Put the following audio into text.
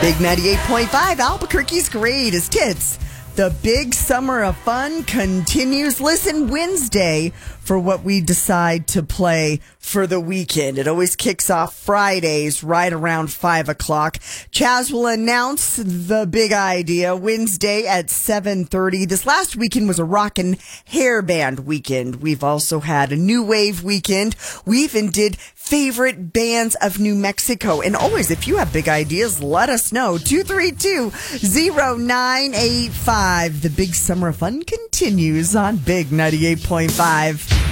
Big 98.5, Albuquerque's greatest hits. The big summer of fun continues. Listen Wednesday for what we decide to play for the weekend. It always kicks off Fridays right around 5 o'clock. Chaz will announce the big idea Wednesday at 7:30. This last weekend was a rockin' hair band weekend. We've also had a new wave weekend. We even did favorite bands of New Mexico. And always, if you have big ideas, let us know. 232-0985. The big summer of fun continues on Big 98.5.